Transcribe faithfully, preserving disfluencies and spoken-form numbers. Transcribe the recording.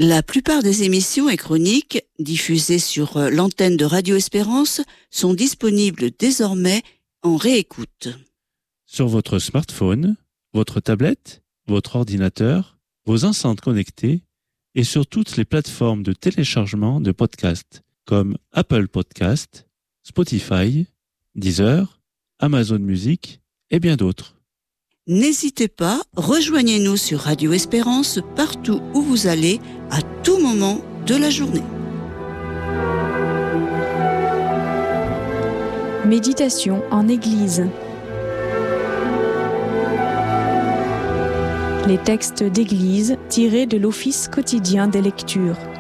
La plupart des émissions et chroniques diffusées sur l'antenne de Radio Espérance sont disponibles désormais en réécoute. Sur votre smartphone, votre tablette, votre ordinateur, vos enceintes connectées et sur toutes les plateformes de téléchargement de podcasts comme Apple Podcasts, Spotify, Deezer, Amazon Music et bien d'autres. N'hésitez pas, rejoignez-nous sur Radio Espérance partout où vous allez, à tout moment de la journée. Méditation en Église. Les textes d'Église tirés de l'Office quotidien des lectures.